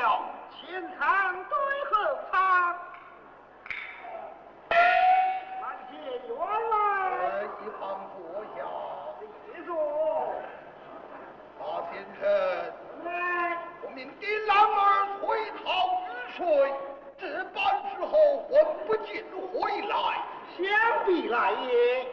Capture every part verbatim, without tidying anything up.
了，前堂对后堂。满姐原来一旁坐下。 记住， 马先生， 来， 我们的郎儿回逃雨水，这般时候魂不见回来， 想必来也。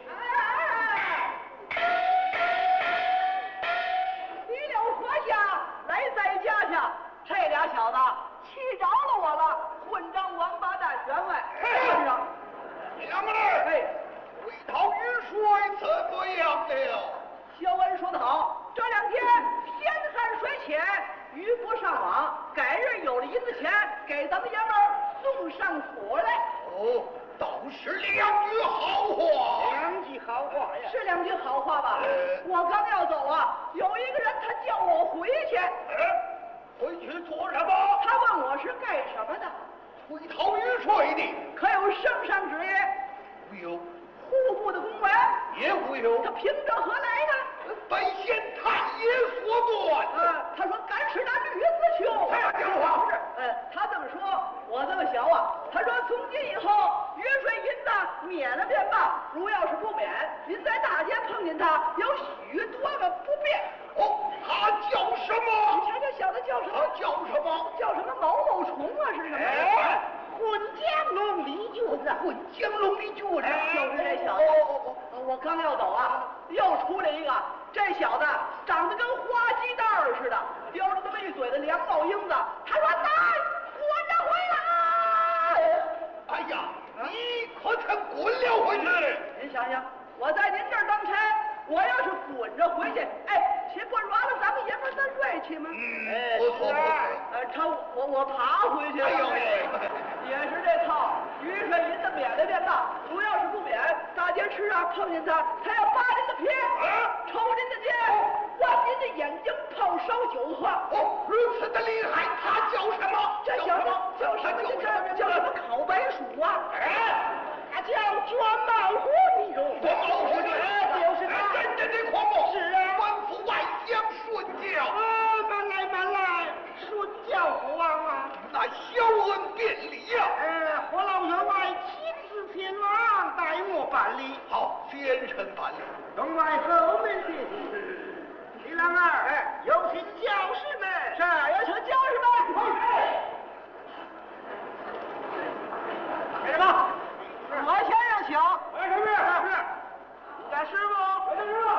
第六河下来在家下，这俩小子气着了我了，混账王八蛋员外！混账！ 娘们儿， 哎， 回逃雨水怎么样了？ 小文说得好，这两天天寒水浅，鱼不上网，改日有了银子钱，给咱们爷们儿送上火来。 哦，都是两句好话。 两句好话呀， 是两句好话吧？ 呃我刚要走啊，有一个人他叫我回去， 哎，回去做什么？ 他问我是干什么的， 回逃雨水的。 可有圣上旨意？ 没有， 户部的公文， 也没有。 他凭着何来呢？ 本县太爷所断。 啊，他说干是那女子求。 哎呀，讲话不是，呃，他这么说，我这么想啊，他说从今以后雨水银子免了便罢，如要是不免，您在大街碰见他，有许多个不便。 哦，他叫什你么？ 瞧这小子叫什么？ 他叫什么？ 叫什么毛毛虫啊？是什么？ 哎， 混江龙李九子， 混江龙的脚子。 就是这小子。 哦哦哦呃我刚要走啊，又出来一个，这小子长得跟花鸡蛋儿似的，叼着那么一嘴的凉帽缨子。他说：“来，滚着回来！” 哎呀，你可曾滚了回去？ 您想想，我在您这儿当差，我要是滚着回去，哎，岂不软了咱们爷们儿的锐气吗？ 嗯，不错不错。 呃，他我我爬回去了。 哎呦喂， 也是这套，雨水银子免了便罢，如要是不免，大街吃啊碰见他，他要扒您的皮，抽您的肩，剜您的眼睛，泡烧酒喝。 哦，如此的厉害，他叫什么？ 这小子叫什么？ 叫什么？这叫什么烤白薯啊？ 哎， 他叫卷毛虎李荣。 我老夫子， 就是他。 真正的狂魔。 是啊， 官府外将顺教。 啊，慢来慢来，顺教父王啊。 那小恩便礼呀。 呃，我老员外亲自前往，代我办理。 好，先生办理。 东外后门别提。李郎儿，哎，有请教士们。 是，有请教士们。 干什么？ 我先生请。 哎，什么事？是。你家师傅。我家师傅。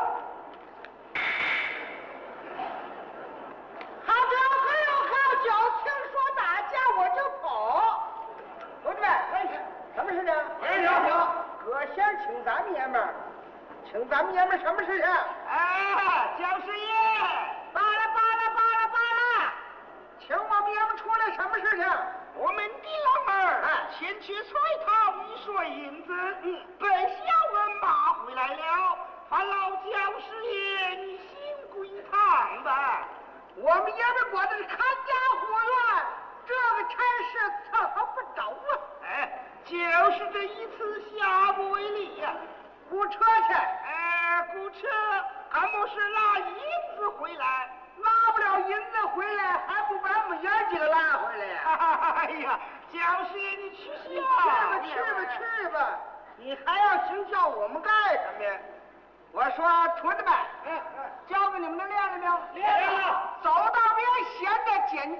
好酒还有好酒，听说大家我就跑。同志们，什么事情？哎，行行，哥想请咱们爷们儿，请咱们爷们儿什么事情？哎，教师爷，罢了罢了罢了罢了，请我们爷们儿出来什么事情？我们的郎儿前去催讨雨水银子，嗯，被小恩骂回来了。盼老教师爷你行归堂吧。我们爷们过的是看家护院，这个差事伺候不着啊。哎，就是这一次下不为例呀、雇车去，哎，雇车，俺们是拿银子回来，拿不了银子回来，还不把我们爷几个拉回来呀？哎呀，教师爷你去去吧，去吧去吧，你还要请教我们干什么呀？我说，徒弟们，教给你们都练了没有？练了。走到边闲着，捡